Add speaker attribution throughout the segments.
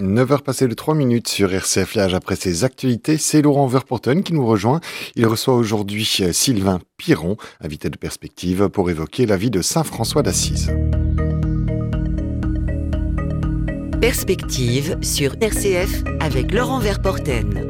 Speaker 1: 9 heures passées de 3 minutes sur RCF Liage. Après ses actualités, c'est Laurent Verpoorten qui nous rejoint. Il reçoit aujourd'hui Sylvain Piron, invité de Perspective, pour évoquer la vie de Saint François d'Assise.
Speaker 2: Perspective sur RCF avec Laurent Verpoorten.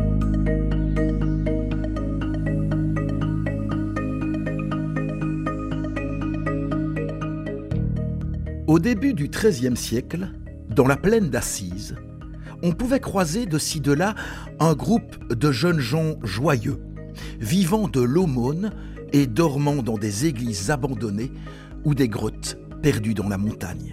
Speaker 3: Au début du XIIIe siècle, dans la plaine d'Assise, on pouvait croiser de ci de là un groupe de jeunes gens joyeux, vivant de l'aumône et dormant dans des églises abandonnées ou des grottes perdues dans la montagne.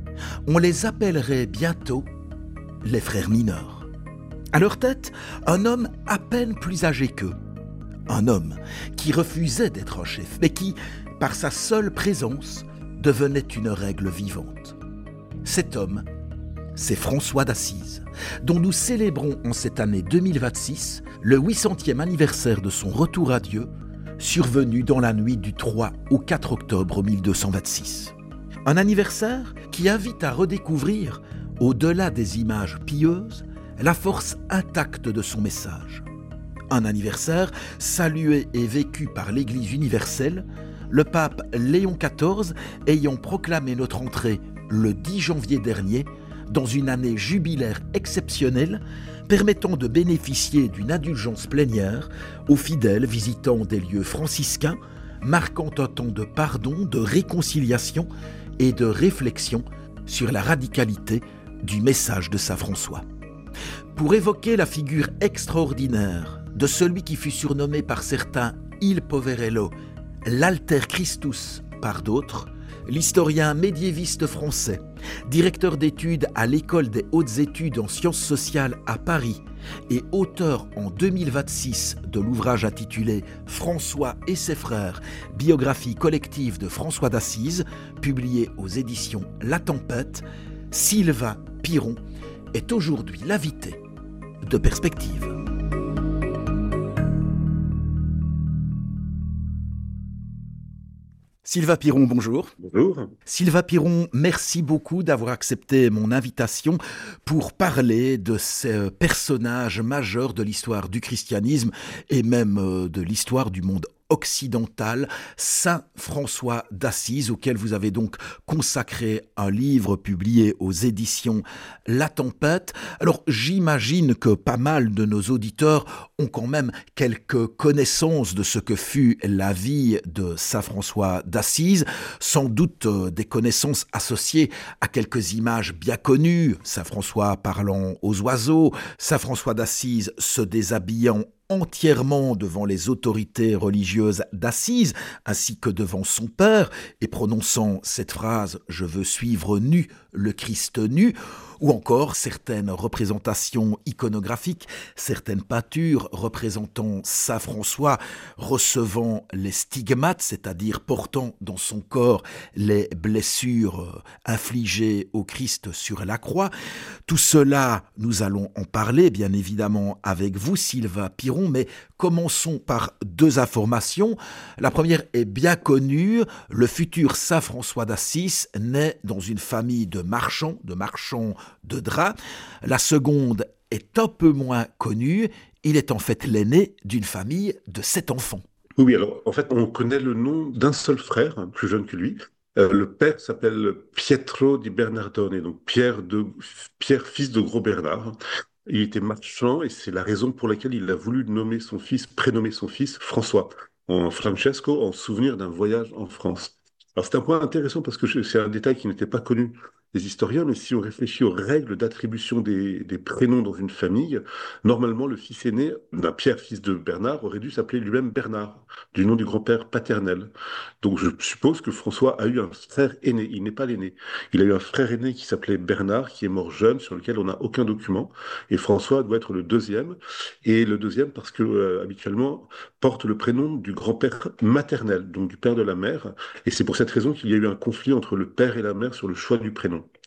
Speaker 3: On les appellerait bientôt les frères mineurs. À leur tête, un homme à peine plus âgé qu'eux. Un homme qui refusait d'être un chef, mais qui, par sa seule présence, devenait une règle vivante. Cet homme, c'est François d'Assise, dont nous célébrons en cette année 2026 le 800e anniversaire de son retour à Dieu, survenu dans la nuit du 3 au 4 octobre 1226. Un anniversaire qui invite à redécouvrir, au-delà des images pieuses, la force intacte de son message. Un anniversaire salué et vécu par l'Église universelle, le pape Léon XIV ayant proclamé notre entrée le 10 janvier dernier dans une année jubilaire exceptionnelle permettant de bénéficier d'une indulgence plénière aux fidèles visitant des lieux franciscains, marquant un temps de pardon, de réconciliation et de réflexion sur la radicalité du message de Saint François. Pour évoquer la figure extraordinaire de celui qui fut surnommé par certains Il Poverello, l'Alter Christus par d'autres, l'historien médiéviste français, directeur d'études à l'École des hautes études en sciences sociales à Paris et auteur en 2026 de l'ouvrage intitulé François et ses frères, biographie collective de François d'Assise, publié aux éditions La Tempête, Sylvain Piron est aujourd'hui l'invité de Perspective. Sylvain Piron, bonjour.
Speaker 4: Bonjour.
Speaker 3: Sylvain Piron, merci beaucoup d'avoir accepté mon invitation pour parler de ces personnages majeurs de l'histoire du christianisme et même de l'histoire du monde occidental, Saint François d'Assise, auquel vous avez donc consacré un livre publié aux éditions La Tempête. Alors j'imagine que pas mal de nos auditeurs ont quand même quelques connaissances de ce que fut la vie de Saint François d'Assise, sans doute des connaissances associées à quelques images bien connues, Saint François parlant aux oiseaux, Saint François d'Assise se déshabillant entièrement devant les autorités religieuses d'Assise, ainsi que devant son père, et prononçant cette phrase « Je veux suivre nu le Christ nu », ou encore certaines représentations iconographiques, certaines peintures représentant Saint François recevant les stigmates, c'est-à-dire portant dans son corps les blessures infligées au Christ sur la croix. Tout cela, nous allons en parler bien évidemment avec vous, Sylvain Piron, mais commençons par deux informations. La première est bien connue, le futur Saint François d'Assise naît dans une famille de marchands de draps. La seconde est un peu moins connue, il est en fait l'aîné d'une famille de 7 enfants.
Speaker 4: Oui, alors en fait, on connaît le nom d'un seul frère, plus jeune que lui. Le père s'appelle Pietro di Bernardone, donc Pierre, fils de Gros Bernard. Il était marchand et c'est la raison pour laquelle il a voulu prénommer son fils François, en Francesco, en souvenir d'un voyage en France. Alors c'est un point intéressant parce que c'est un détail qui n'était pas connu des historiens, mais si on réfléchit aux règles d'attribution des prénoms dans une famille, normalement le fils aîné d'un Pierre, fils de Bernard, aurait dû s'appeler lui-même Bernard, du nom du grand-père paternel. Donc je suppose que François a eu un frère aîné, il n'est pas l'aîné. Il a eu un frère aîné qui s'appelait Bernard, qui est mort jeune, sur lequel on n'a aucun document, et François doit être le deuxième, et le deuxième parce que habituellement porte le prénom du grand-père maternel, donc du père de la mère, et c'est pour cette raison qu'il y a eu un conflit entre le père et la mère sur le choix du prénom.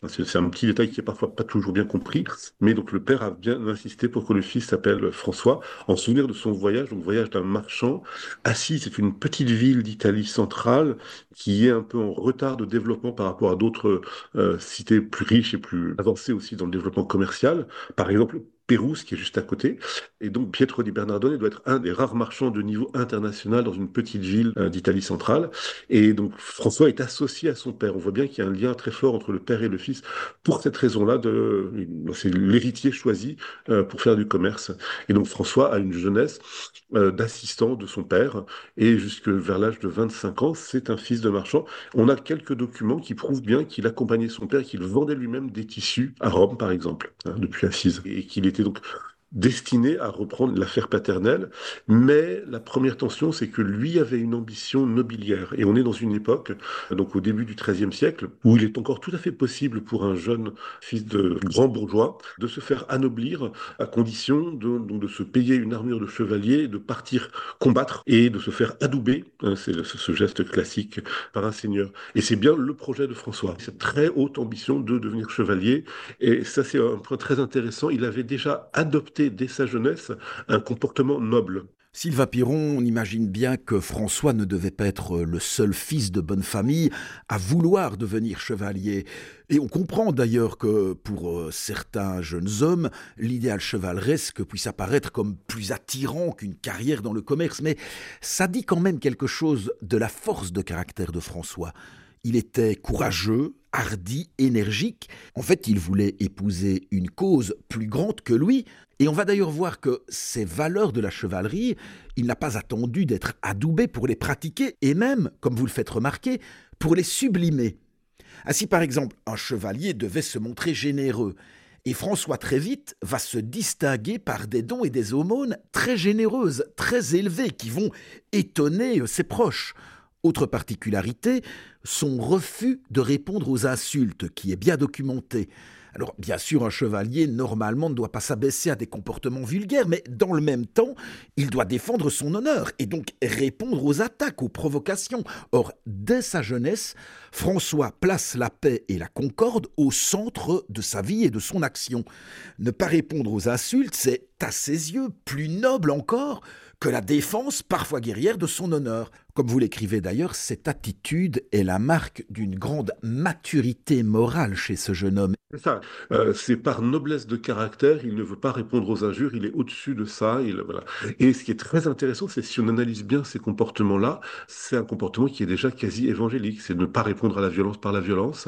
Speaker 4: C'est un petit détail qui est parfois pas toujours bien compris, mais donc le père a bien insisté pour que le fils s'appelle François, en souvenir de son voyage, donc voyage d'un marchand. Assise, c'est une petite ville d'Italie centrale qui est un peu en retard de développement par rapport à d'autres cités plus riches et plus avancées aussi dans le développement commercial. Par exemple, Pérouse, qui est juste à côté. Et donc, Pietro di Bernardone doit être un des rares marchands de niveau international dans une petite ville d'Italie centrale. Et donc, François est associé à son père. On voit bien qu'il y a un lien très fort entre le père et le fils. Pour cette raison-là, c'est l'héritier choisi pour faire du commerce. Et donc, François a une jeunesse d'assistant de son père. Et jusque vers l'âge de 25 ans, c'est un fils de marchand. On a quelques documents qui prouvent bien qu'il accompagnait son père, qu'il vendait lui-même des tissus à Rome, par exemple, depuis Assise. Et qu'il était donc destiné à reprendre l'affaire paternelle, mais la première tension, c'est que lui avait une ambition nobiliaire. Et on est dans une époque, donc au début du XIIIe siècle, où il est encore tout à fait possible pour un jeune fils de grand bourgeois de se faire anoblir à condition donc de se payer une armure de chevalier, de partir combattre et de se faire adouber, hein, c'est ce geste classique, par un seigneur. Et c'est bien le projet de François, cette très haute ambition de devenir chevalier. Et ça, c'est un point très intéressant. Il avait déjà adopté dès sa jeunesse un comportement noble.
Speaker 3: Sylvain Piron, on imagine bien que François ne devait pas être le seul fils de bonne famille à vouloir devenir chevalier. Et on comprend d'ailleurs que pour certains jeunes hommes, l'idéal chevaleresque puisse apparaître comme plus attirant qu'une carrière dans le commerce. Mais ça dit quand même quelque chose de la force de caractère de François. Il était courageux, hardi, énergique. En fait, il voulait épouser une cause plus grande que lui. Et on va d'ailleurs voir que ces valeurs de la chevalerie, il n'a pas attendu d'être adoubé pour les pratiquer, et même, comme vous le faites remarquer, pour les sublimer. Ainsi, par exemple, un chevalier devait se montrer généreux. Et François, très vite, va se distinguer par des dons et des aumônes très généreuses, très élevées, qui vont étonner ses proches. Autre particularité, son refus de répondre aux insultes, qui est bien documenté. Alors, bien sûr, un chevalier, normalement, ne doit pas s'abaisser à des comportements vulgaires, mais dans le même temps, il doit défendre son honneur et donc répondre aux attaques, aux provocations. Or, dès sa jeunesse, François place la paix et la concorde au centre de sa vie et de son action. Ne pas répondre aux insultes, c'est, à ses yeux, plus noble encore que la défense, parfois guerrière, de son honneur. Comme vous l'écrivez d'ailleurs, cette attitude est la marque d'une grande maturité morale chez ce jeune homme.
Speaker 4: C'est ça. C'est par noblesse de caractère, il ne veut pas répondre aux injures, il est au-dessus de ça. Voilà. Et ce qui est très intéressant, c'est si on analyse bien ces comportements-là, c'est un comportement qui est déjà quasi évangélique. C'est ne pas répondre à la violence par la violence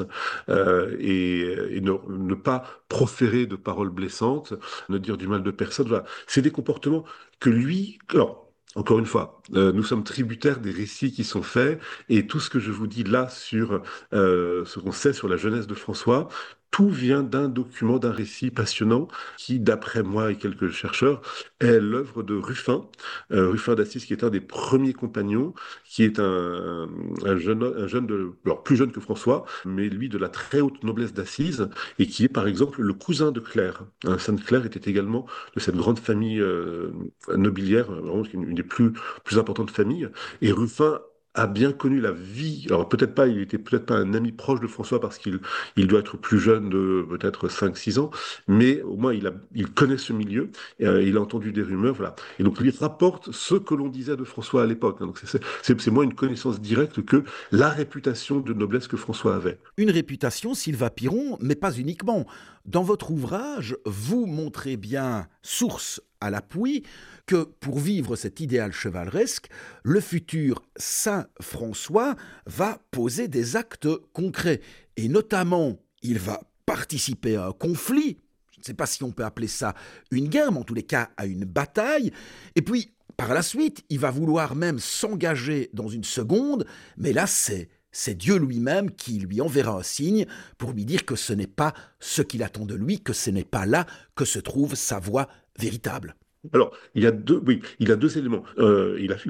Speaker 4: et ne pas proférer de paroles blessantes, ne dire du mal de personne. Voilà. C'est des comportements que lui... Alors, encore une fois, nous sommes tributaires des récits qui sont faits et tout ce que je vous dis là sur ce qu'on sait sur la jeunesse de François, tout vient d'un document, d'un récit passionnant qui, d'après moi et quelques chercheurs, est l'œuvre de Ruffin, Ruffin d'Assise, qui est un des premiers compagnons, qui est un jeune alors plus jeune que François, mais lui de la très haute noblesse d'Assise, et qui est par exemple le cousin de Claire. Sainte-Claire était également de cette grande famille nobiliaire, vraiment une des plus importantes familles, et Ruffin a bien connu la vie. Alors peut-être pas, il était peut-être pas un ami proche de François parce qu'il doit être plus jeune de peut-être 5 6 ans, mais au moins il connaît ce milieu, et, il a entendu des rumeurs, voilà. Et donc il rapporte ce que l'on disait de François à l'époque. Donc c'est moins une connaissance directe que la réputation de noblesse que François avait.
Speaker 3: Une réputation, Sylvain Piron, mais pas uniquement. Dans votre ouvrage, vous montrez bien, source à l'appui, que pour vivre cet idéal chevaleresque, le futur saint François va poser des actes concrets. Et notamment, il va participer à un conflit, je ne sais pas si on peut appeler ça une guerre, mais en tous les cas à une bataille. Et puis, par la suite, il va vouloir même s'engager dans une seconde, mais là, c'est Dieu lui-même qui lui enverra un signe pour lui dire que ce n'est pas ce qu'il attend de lui, que ce n'est pas là que se trouve sa voie véritable.
Speaker 4: Alors, il y a deux éléments. Il a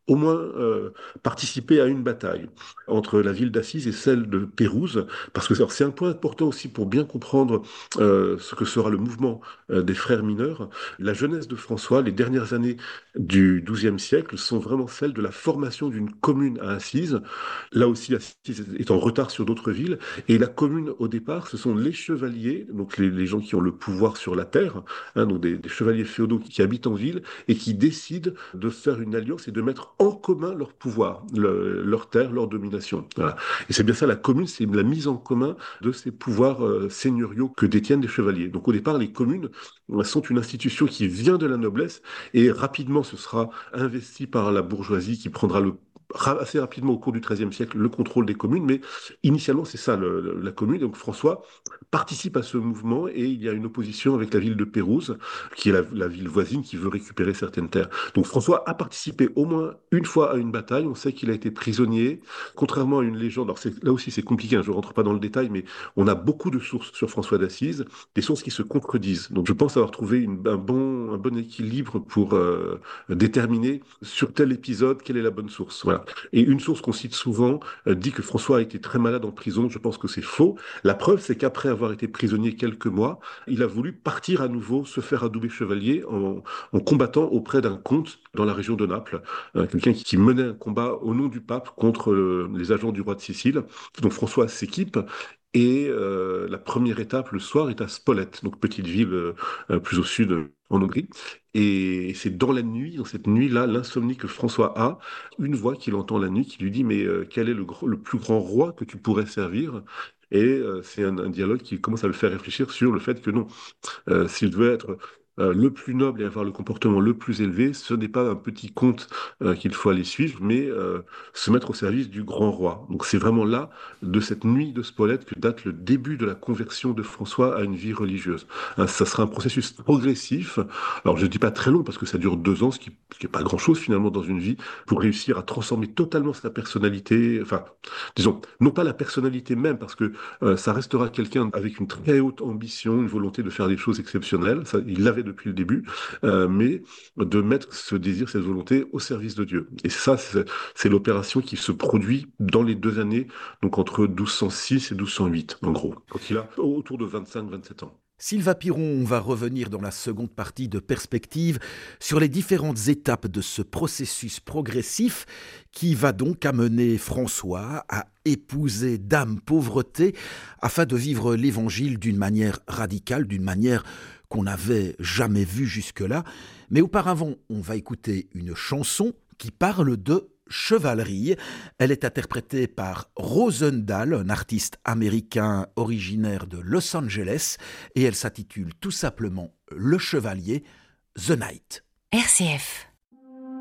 Speaker 4: au moins participé à une bataille entre la ville d'Assise et celle de Pérouse, parce que alors, c'est un point important aussi pour bien comprendre ce que sera le mouvement des frères mineurs. La jeunesse de François, les dernières années du XIIe siècle, sont vraiment celles de la formation d'une commune à Assise. Là aussi, Assise est en retard sur d'autres villes, et la commune, au départ, ce sont les chevaliers, donc les gens qui ont le pouvoir sur la terre, hein, donc des chevaliers féodaux qui habitent en ville et qui décident de faire une alliance et de mettre en commun leur pouvoir, leur terre, leur domination. Voilà. Et c'est bien ça, la commune, c'est la mise en commun de ces pouvoirs seigneuriaux que détiennent les chevaliers. Donc au départ, les communes sont une institution qui vient de la noblesse et rapidement ce sera investi par la bourgeoisie qui prendra assez rapidement au cours du XIIIe siècle le contrôle des communes, mais initialement c'est ça la commune. Donc François participe à ce mouvement et il y a une opposition avec la ville de Pérouse, qui est la ville voisine qui veut récupérer certaines terres. Donc François a participé au moins une fois à une bataille. On sait qu'il a été prisonnier, contrairement à une légende. Alors là aussi c'est compliqué, hein, je ne rentre pas dans le détail, mais on a beaucoup de sources sur François d'Assise, des sources qui se contredisent. Donc je pense avoir trouvé un bon équilibre pour déterminer sur tel épisode quelle est la bonne source. Voilà. Et une source qu'on cite souvent dit que François a été très malade en prison. Je pense que c'est faux. La preuve, c'est qu'après avoir été prisonnier quelques mois, il a voulu partir à nouveau, se faire adouber chevalier en combattant auprès d'un comte dans la région de Naples, quelqu'un qui menait un combat au nom du pape contre les agents du roi de Sicile. Donc François s'équipe. Et la première étape le soir est à Spolète, donc petite ville plus au sud en Hongrie. Et c'est dans la nuit, dans cette nuit-là, l'insomnie que François a, une voix qu'il entend la nuit qui lui dit mais quel est le plus grand roi que tu pourrais servir? Et c'est un dialogue qui commence à le faire réfléchir sur le fait que non, s'il veut être le plus noble et avoir le comportement le plus élevé, ce n'est pas un petit conte qu'il faut aller suivre, mais se mettre au service du grand roi. Donc c'est vraiment là, de cette nuit de Spolète, que date le début de la conversion de François à une vie religieuse. Hein, ça sera un processus progressif. Alors je ne dis pas très long parce que ça dure 2 ans, ce qui n'est pas grand-chose finalement dans une vie, pour réussir à transformer totalement sa personnalité. Enfin, disons, non pas la personnalité même, parce que ça restera quelqu'un avec une très haute ambition, une volonté de faire des choses exceptionnelles. Ça, il l'avait depuis le début, mais de mettre ce désir, cette volonté au service de Dieu. Et ça, c'est l'opération qui se produit dans les 2 années, donc entre 1206 et 1208, en gros, quand il a autour de 25-27 ans.
Speaker 3: Sylvain Piron, on va revenir dans la seconde partie de Perspective sur les différentes étapes de ce processus progressif qui va donc amener François à épouser Dame Pauvreté afin de vivre l'évangile d'une manière radicale, d'une manière qu'on n'avait jamais vue jusque-là. Mais auparavant, on va écouter une chanson qui parle de chevalerie. Elle est interprétée par Rosendahl, un artiste américain originaire de Los Angeles, et elle s'intitule tout simplement Le Chevalier, The Knight.
Speaker 5: RCF.